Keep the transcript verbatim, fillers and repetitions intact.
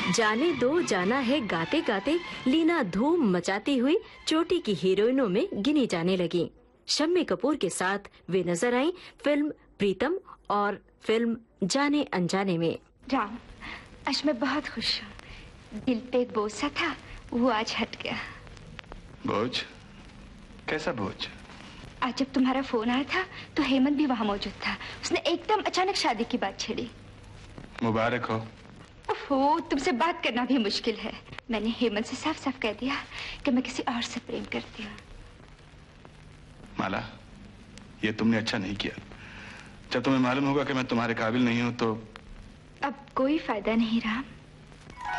जाने दो जाना है गाते गाते लीना धूम मचाती हुई चोटी की हीरोइनों में गिनी जाने लगी। शम्मी कपूर के साथ वे नजर आईं फिल्म प्रीतम और फिल्म जाने अनजाने में। राम, आज मैं बहुत खुश हूँ। दिल पे एक बोझ सा था, वो आज हट गया। बोझ? कैसा बोझ? आज जब तुम्हारा फोन आया था तो हेमंत भी वहाँ मौजूद था। उसने एकदम अचानक शादी की बात छेड़ी। मुबारक हो। ओहो, तुमसे बात करना भी मुश्किल है। मैंने हेमंत से साफ साफ कह दिया कि मैं किसी और से प्रेम करती हूँ। माला, ये तुमने अच्छा नहीं किया। जब तुम्हें मालूम होगा कि मैं तुम्हारे काबिल नहीं हूँ तो अब कोई फायदा नहीं राम।